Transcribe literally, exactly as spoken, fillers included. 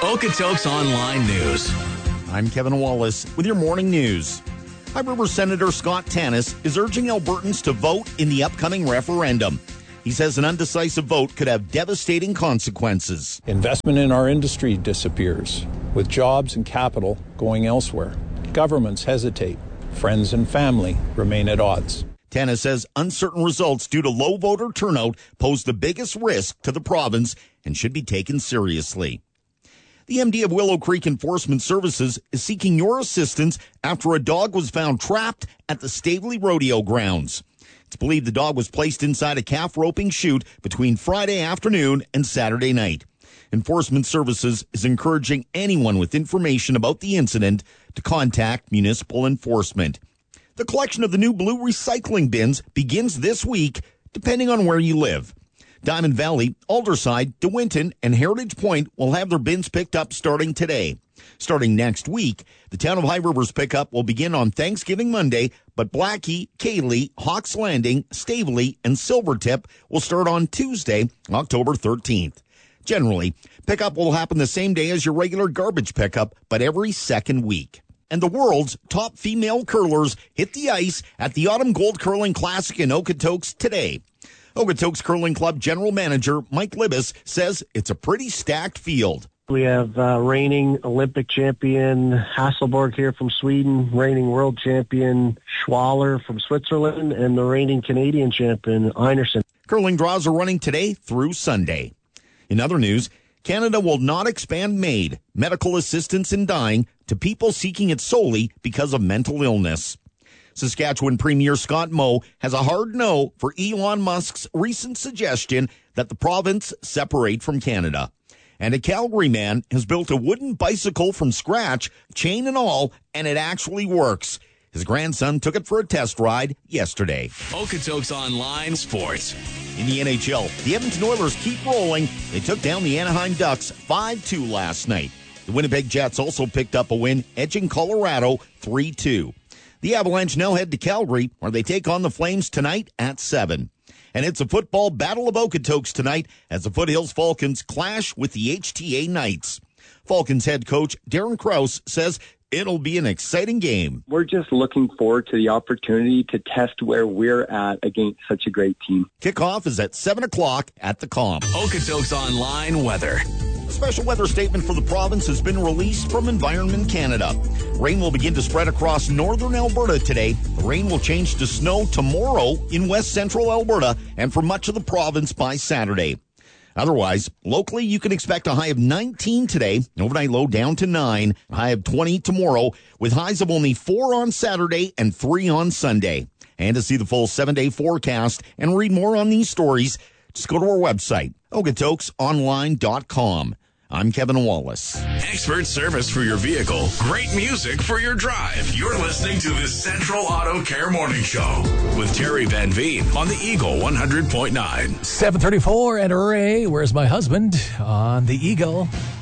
Okotoks Online News. I'm Kevin Wallace with your morning news. High River Senator Scott Tanis is urging Albertans to vote in the upcoming referendum. He says an undecisive vote could have devastating consequences. Investment in our industry disappears, with jobs and capital going elsewhere. Governments hesitate. Friends and family remain at odds. Tanis says uncertain results due to low voter turnout pose the biggest risk to the province and should be taken seriously. The M D of Willow Creek Enforcement Services is seeking your assistance after a dog was found trapped at the Staveley Rodeo grounds. It's believed the dog was placed inside a calf roping chute between Friday afternoon and Saturday night. Enforcement Services is encouraging anyone with information about the incident to contact municipal enforcement. The collection of the new blue recycling bins begins this week, depending on where you live. Diamond Valley, Alderside, DeWinton, and Heritage Point will have their bins picked up starting today. Starting next week, the town of High River's pickup will begin on Thanksgiving Monday, but Blackie, Cayley, Hawks Landing, Staveley, and Silvertip will start on Tuesday, October thirteenth. Generally, pickup will happen the same day as your regular garbage pickup, but every second week. And the world's top female curlers hit the ice at the Autumn Gold Curling Classic in Okotoks today. Okotoks Curling Club General Manager Mike Libis says it's a pretty stacked field. We have uh, reigning Olympic champion Hasselborg here from Sweden, reigning world champion Schwaller from Switzerland, and the reigning Canadian champion Einerson. Curling draws are running today through Sunday. In other news, Canada will not expand MAID, medical assistance in dying, to people seeking it solely because of mental illness. Saskatchewan Premier Scott Moe has a hard no for Elon Musk's recent suggestion that the province separate from Canada. And a Calgary man has built a wooden bicycle from scratch, chain and all, and it actually works. His grandson took it for a test ride yesterday. Okotoks Online Sports. In the N H L, the Edmonton Oilers keep rolling. They took down the Anaheim Ducks five two last night. The Winnipeg Jets also picked up a win, edging Colorado three two. The Avalanche now head to Calgary, where they take on the Flames tonight at seven. And it's a football battle of Okotoks tonight as the Foothills Falcons clash with the H T A Knights. Falcons head coach Darren Krause says it'll be an exciting game. We're just looking forward to the opportunity to test where we're at against such a great team. Kickoff is at seven o'clock at the Comp. Okotoks Online Weather. A special weather statement for the province has been released from Environment Canada. Rain will begin to spread across northern Alberta today. The rain will change to snow tomorrow in west central Alberta and for much of the province by Saturday. Otherwise, locally, you can expect a high of nineteen today, overnight low down to nine, a high of twenty tomorrow, with highs of only four on Saturday and three on Sunday. And to see the full seven-day forecast and read more on these stories, just go to our website, okotoks online dot com. I'm Kevin Wallace. Expert service for your vehicle. Great music for your drive. You're listening to the Central Auto Care Morning Show with Terry Van Veen on the Eagle one hundred point nine. seven thirty-four and Ray, where's my husband on the Eagle?